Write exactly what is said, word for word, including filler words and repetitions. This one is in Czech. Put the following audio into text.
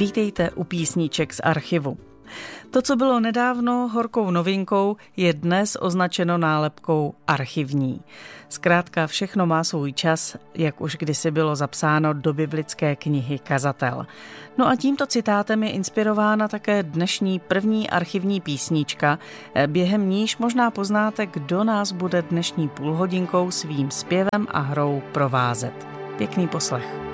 Vítejte u písniček z archivu. To, co bylo nedávno horkou novinkou, je dnes označeno nálepkou archivní. Zkrátka všechno má svůj čas, jak už kdysi bylo zapsáno do biblické knihy Kazatel. No a tímto citátem je inspirována také dnešní první archivní písnička, během níž možná poznáte, kdo nás bude dnešní půlhodinkou svým zpěvem a hrou provázet. Pěkný poslech.